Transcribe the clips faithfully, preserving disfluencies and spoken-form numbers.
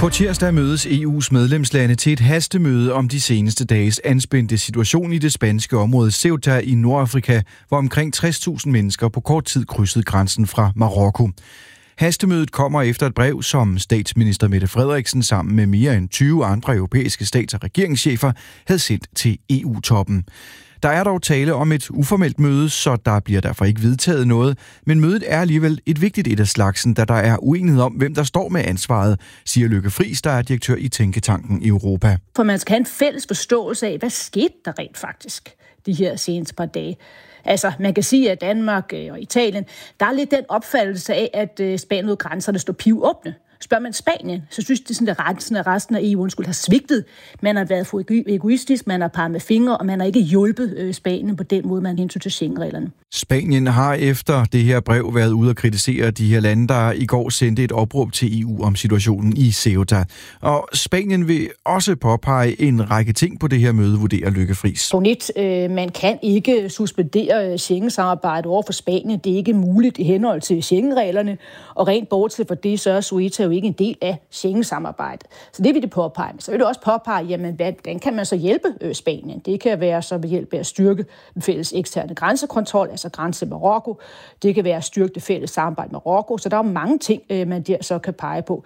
På tirsdag mødes E U's medlemslande til et hastemøde om de seneste dages anspændte situation i det spanske område Ceuta i Nordafrika, hvor omkring tres tusind mennesker på kort tid krydsede grænsen fra Marokko. Hastemødet kommer efter et brev, som statsminister Mette Frederiksen sammen med mere end tyve andre europæiske stats- og regeringschefer havde sendt til E U-toppen. Der er dog tale om et uformelt møde, så der bliver derfor ikke vedtaget noget, men mødet er alligevel et vigtigt et af slagsen, da der er uenighed om, hvem der står med ansvaret, siger Lykke Friis, der er direktør i Tænketanken Europa. For man skal have en fælles forståelse af, hvad skete der rent faktisk de her seneste par dage. Altså, man kan sige, at Danmark og Italien, der er lidt den opfattelse af, at Spanien ud grænserne står pivåbne. Spørger man Spanien, så synes de, sådan, at resten af resten af E U skulle have svigtet. Man har været for egoistisk, man har parret med fingre, og man har ikke hjulpet øh, Spanien på den måde, man hensyn til Schengen-reglerne. Spanien har efter det her brev været ude at kritisere de her lande, der i går sendte et opråb til E U om situationen i Ceuta. Og Spanien vil også påpege en række ting på det her møde, vurderer Lykke Friis. Punkt et, øh, man kan ikke suspendere Schengen-samarbejdet over for Spanien. Det er ikke muligt i henhold til Schengen-reglerne, og rent bortset for det, så er Ceuta jo ikke en del af Schengen-samarbejdet. Så det vil det påpege. Så vil det også påpege, jamen, hvordan kan man så hjælpe øh, Spanien? Det kan være så ved hjælp af at styrke den fælles eksterne grænsekontrol, altså grænse med Marokko. Det kan være at styrke det fælles samarbejde med Marokko. Så der er mange ting, øh, man der så kan pege på.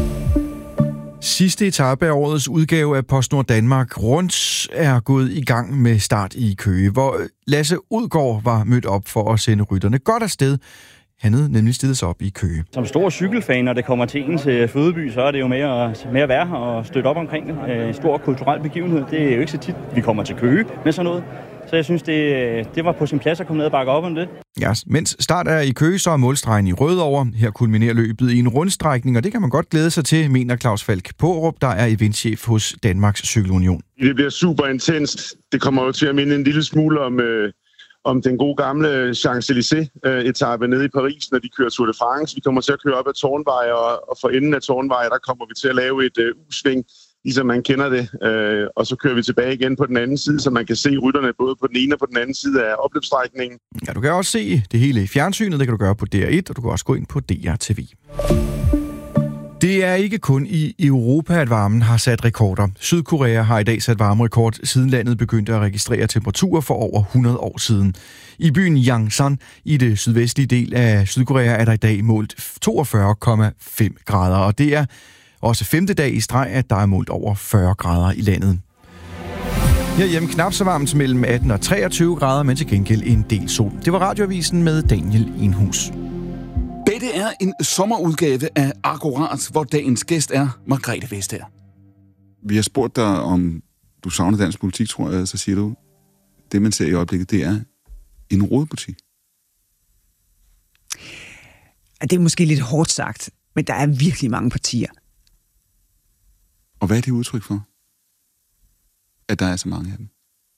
Sidste etape af årets udgave af PostNord Danmark Rundt er gået i gang med start i Køge, hvor Lasse Udgaard var mødt op for at sende rytterne godt afsted. Han havde nemlig stillet sig op i Køge. Som stor cykelfan, når det kommer til ens fødeby, så er det jo mere, mere værd at støtte op omkring det. En stor kulturel begivenhed. Det er jo ikke så tit, vi kommer til Køge med sådan noget. Så jeg synes, det, det var på sin plads at komme ned og bakke op om det. Ja, mens start er i Køge, så er målstregen i Rødovre. Her kulminerer løbet i en rundstrækning, og det kan man godt glæde sig til, mener Claus Falk Paarup, der er eventchef hos Danmarks Cykelunion. Det bliver super intenst. Det kommer jo til at minde en lille smule om... Øh om den gode gamle Champs-Élysées-etape nede i Paris, når de kører Tour de France. Vi kommer til at køre op ad Tornvej, og, og for enden af Tornvej, der kommer vi til at lave et uh, U-sving, ligesom man kender det. Uh, og så kører vi tilbage igen på den anden side, så man kan se rytterne både på den ene og på den anden side af opløbsstrækningen. Ja, du kan også se det hele i fjernsynet, det kan du gøre på D R et, og du kan også gå ind på D R T V. Det er ikke kun i Europa, at varmen har sat rekorder. Sydkorea har i dag sat varmerekord, siden landet begyndte at registrere temperaturer for over hundrede år siden. I byen Yangsan i det sydvestlige del af Sydkorea er der i dag målt toogfyrre komma fem grader, og det er også femte dag i streg, at der er målt over fyrre grader i landet. Herhjemme knap så varmt mellem atten og treogtyve grader, men til gengæld en del sol. Det var Radioavisen med Daniel Enhus. Dette er en sommerudgave af Akkurat, hvor dagens gæst er Margrethe Vestager. Vi har spurgt dig, om du savner dansk politik, tror jeg, så siger du, det man ser i øjeblikket, det er en rodebutik. Det er måske lidt hårdt sagt, men der er virkelig mange partier. Og hvad er det udtryk for, at der er så mange af dem?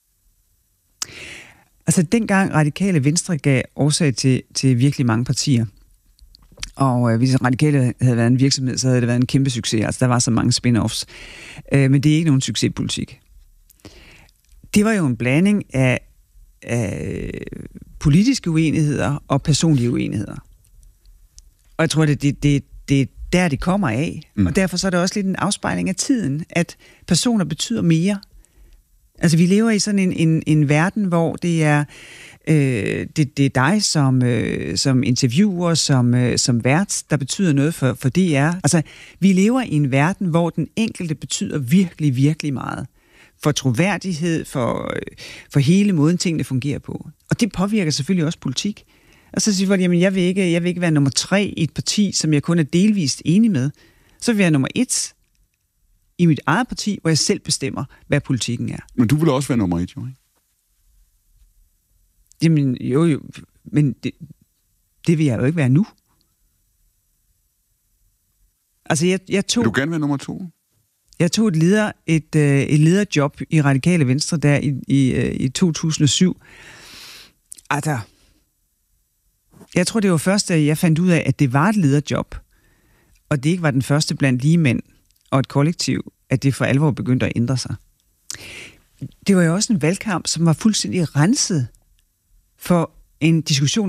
Altså, dengang Radikale Venstre gav årsag til, til virkelig mange partier, og øh, hvis Radikale havde været en virksomhed, så havde det været en kæmpe succes. Altså, der var så mange spin-offs. Øh, men det er ikke nogen succespolitik. Det var jo en blanding af, af politiske uenigheder og personlige uenigheder. Og jeg tror, det, det, det, det er der, det kommer af. Mm. Og derfor så er det også lidt en afspejling af tiden, at personer betyder mere. Altså, vi lever i sådan en, en, en verden, hvor det er... Øh, det, det er dig som, øh, som interviewer, som, øh, som vært, der betyder noget for, for D R. Altså, vi lever i en verden, hvor den enkelte betyder virkelig, virkelig meget. For troværdighed, for, øh, for hele måden tingene fungerer på. Og det påvirker selvfølgelig også politik. Og så siger folk, jamen jeg vil, ikke, jeg vil ikke være nummer tre i et parti, som jeg kun er delvist enig med. Så vil jeg være nummer et i mit eget parti, hvor jeg selv bestemmer, hvad politikken er. Men du vil også være nummer et, jo, ikke? Jamen, jo, jo, men det, det vil jeg jo ikke være nu. Altså, jeg, jeg tog... Vil du gerne være nummer to? Jeg tog et, leder, et, øh, et lederjob i Radikale Venstre der i, i, øh, i to tusind og syv. Altså, jeg tror, det var først, at jeg fandt ud af, at det var et lederjob, og det ikke var den første blandt lige mænd og et kollektiv, at det for alvor begyndte at ændre sig. Det var jo også en valgkamp, som var fuldstændig renset for en diskussion